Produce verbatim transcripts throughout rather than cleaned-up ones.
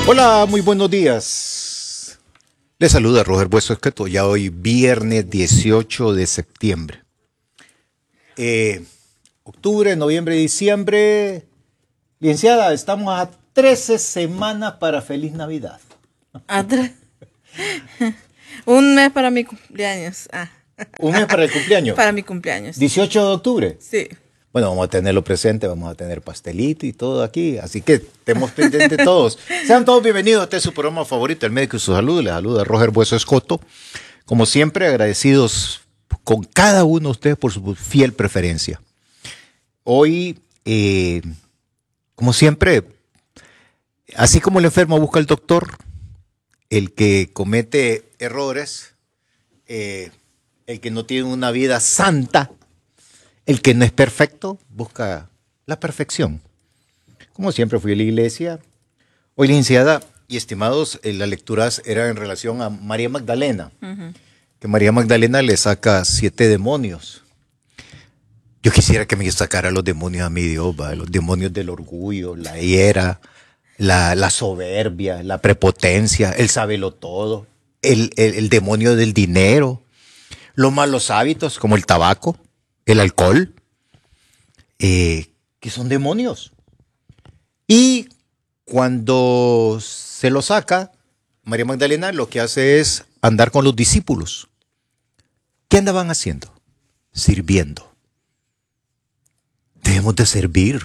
Hola, muy buenos días. Les saluda Roger Bueso Esqueto, ya hoy viernes dieciocho de septiembre. Eh, octubre, noviembre, diciembre. Licenciada, estamos a trece semanas para Feliz Navidad. Un mes para mi cumpleaños. Ah. ¿Un mes para el cumpleaños? Para mi cumpleaños. ¿dieciocho de octubre? Sí. Bueno, vamos a tenerlo presente, vamos a tener pastelito y todo aquí, así que estemos pendientes todos. Sean todos bienvenidos a este su programa favorito, El Médico y su Salud. Les saluda Roger Bueso Escoto. Como siempre, agradecidos con cada uno de ustedes por su fiel preferencia. Hoy, eh, como siempre, así como el enfermo busca al doctor, el que comete errores, eh, el que no tiene una vida santa, el que no es perfecto, busca la perfección. Como siempre fui a la iglesia. Hoy, licenciada y estimados, eh, las lecturas eran en relación a María Magdalena. Uh-huh. Que María Magdalena le saca siete demonios. Yo quisiera que me sacara los demonios a mi Dios, ¿va? Los demonios del orgullo, la hiera, la, la soberbia, la prepotencia, el sabelotodo, el, el, el demonio del dinero, los malos hábitos como el tabaco, el alcohol, eh, que son demonios. Y cuando se lo saca, María Magdalena lo que hace es andar con los discípulos. ¿Qué andaban haciendo? Sirviendo. Debemos de servir.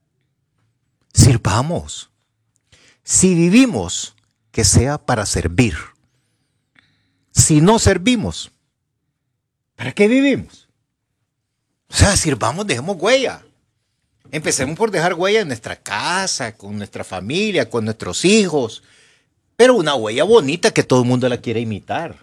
Sirvamos. Si vivimos, que sea para servir. Si no servimos, ¿para qué vivimos? O sea, sirvamos, dejemos huella. Empecemos por dejar huella en nuestra casa, con nuestra familia, con nuestros hijos. Pero una huella bonita que todo el mundo la quiere imitar.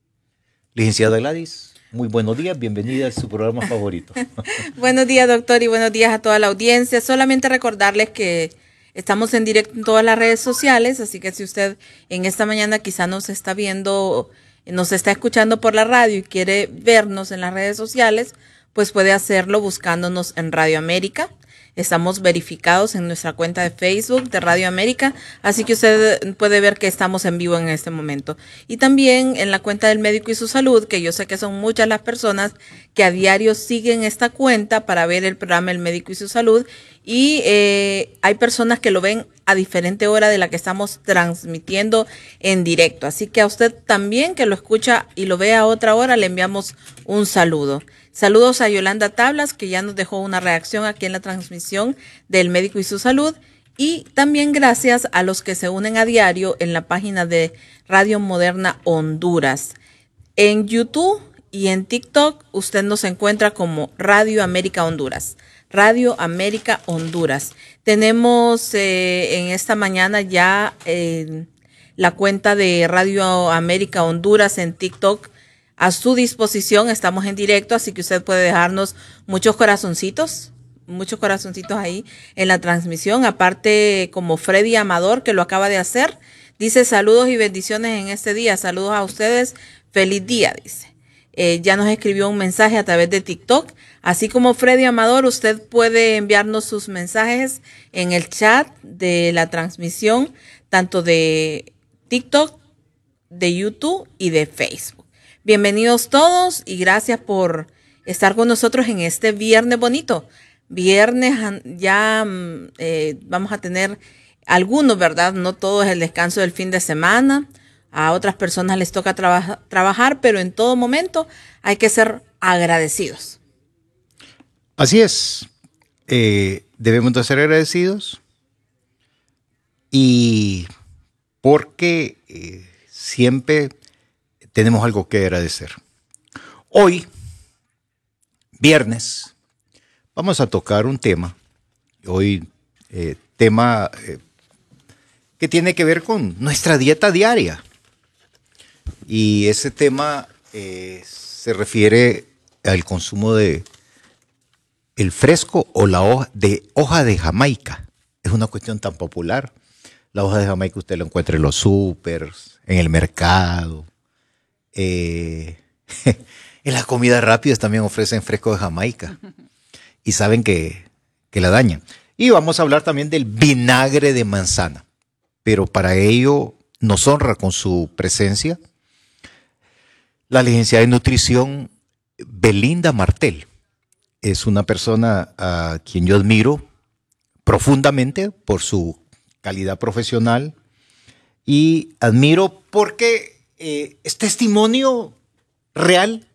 Licenciada Gladys, muy buenos días. Bienvenida a su programa favorito. Buenos días, doctor, y buenos días a toda la audiencia. Solamente recordarles que estamos en directo en todas las redes sociales, así que si usted en esta mañana quizá nos está viendo, nos está escuchando por la radio y quiere vernos en las redes sociales, pues puede hacerlo buscándonos en Radio América. Estamos verificados en nuestra cuenta de Facebook de Radio América, así que usted puede ver que estamos en vivo en este momento. Y también en la cuenta del Médico y su Salud, que yo sé que son muchas las personas que a diario siguen esta cuenta para ver el programa El Médico y su Salud. Y eh, hay personas que lo ven a diferente hora de la que estamos transmitiendo en directo. Así que a usted también que lo escucha y lo ve a otra hora, le enviamos un saludo. Saludos a Yolanda Tablas, que ya nos dejó una reacción aquí en la transmisión del Médico y su Salud. Y también gracias a los que se unen a diario en la página de Radio Moderna Honduras. En YouTube y en TikTok usted nos encuentra como Radio América Honduras. Radio América Honduras. Tenemos eh, en esta mañana ya eh, la cuenta de Radio América Honduras en TikTok a su disposición. Estamos en directo, así que usted puede dejarnos muchos corazoncitos, muchos corazoncitos ahí en la transmisión. Aparte, como Freddy Amador, que lo acaba de hacer, dice saludos y bendiciones en este día. Saludos a ustedes, feliz día, dice. Eh, ya nos escribió un mensaje a través de TikTok. Así como Freddy Amador, usted puede enviarnos sus mensajes en el chat de la transmisión, tanto de TikTok, de YouTube y de Facebook. Bienvenidos todos y gracias por estar con nosotros en este viernes bonito. Viernes ya eh, vamos a tener algunos, ¿verdad? No todo es el descanso del fin de semana. A otras personas les toca traba- trabajar, pero en todo momento hay que ser agradecidos. Así es. Eh, debemos de ser agradecidos y porque eh, siempre tenemos algo que agradecer. Hoy, viernes, vamos a tocar un tema. Hoy, eh, tema eh, que tiene que ver con nuestra dieta diaria. Y ese tema eh, se refiere al consumo de el fresco o la hoja de hoja de Jamaica. Es una cuestión tan popular. La hoja de Jamaica usted la encuentra en los súpers, en el mercado. Eh, en las comidas rápidas también ofrecen fresco de Jamaica. Y saben que, que la dañan. Y vamos a hablar también del vinagre de manzana. pero para ello nos honra con su presencia la licenciada en nutrición Belinda Martel. Es una persona a quien yo admiro profundamente por su calidad profesional y admiro porque eh, es testimonio real